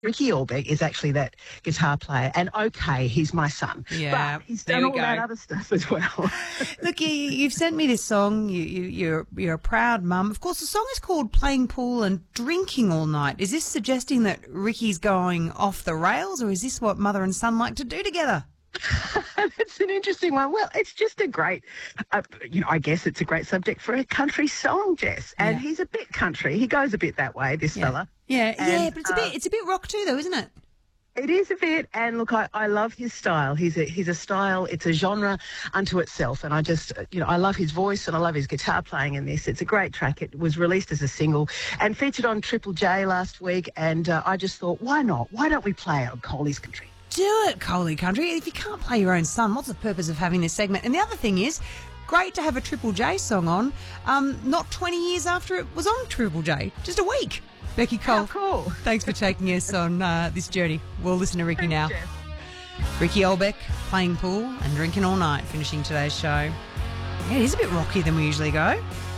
Ricky Allbeck is actually that guitar player, and okay, he's my son. Yeah, but he's done all that other stuff as well. Look, you've sent me this song. You're a proud mum. Of course, the song is called "Playing Pool and Drinking All Night." Is this suggesting that Ricky's going off the rails, or is this what mother and son like to do together? It's an interesting one. Well, it's just a great, I guess it's a great subject for a country song, Jess. And he's a bit country. He goes a bit that way, this fella. Yeah, but it's a bit rock too, though, isn't it? It is a bit, and look, I love his style. He's a style. It's a genre unto itself, and I just, I love his voice and I love his guitar playing in this. It's a great track. It was released as a single and featured on Triple J last week, and I just thought, why not? Why don't we play it on Coley's Country? Do it, Coley Country. If you can't play your own son, what's the purpose of having this segment? And the other thing is, great to have a Triple J song on, not 20 years after it was on Triple J, just a week. Becky Cole, how cool. Thanks for taking us on this journey. We'll listen to Ricky now. Jeff. Ricky Allbeck, Playing Pool and Drinking All Night, finishing today's show. Yeah, it is a bit rockier than we usually go.